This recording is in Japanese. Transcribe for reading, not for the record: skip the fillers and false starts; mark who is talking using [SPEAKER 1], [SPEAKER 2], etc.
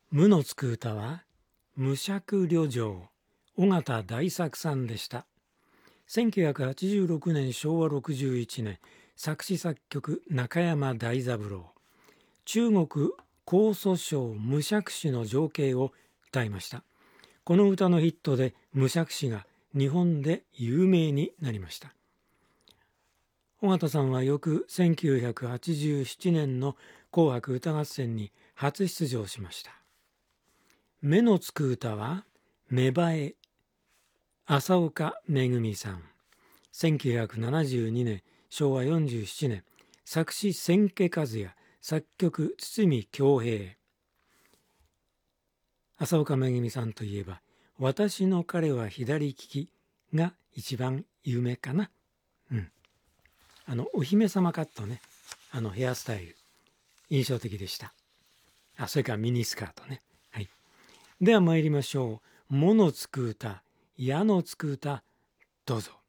[SPEAKER 1] 無のつく歌は無釈旅情、尾形大作さんでした。1986年昭和61年、作詞作曲中山大三郎。中国江蘇省無釈師の情景を歌いました。この歌のヒットで無釈師が日本で有名になりました。尾形さんは翌1987年の紅白歌合戦に初出場しました。目のつく歌は芽生え、浅岡めぐみさん。1972年昭和47年、作詞千家和也、作曲堤恭平。浅岡めぐみさんといえば私の彼は左利きが一番有名かな。お姫様カットね、ヘアスタイル印象的でした。それからミニスカートね。はい。では参りましょう。ものつく歌、やのつく歌、どうぞ。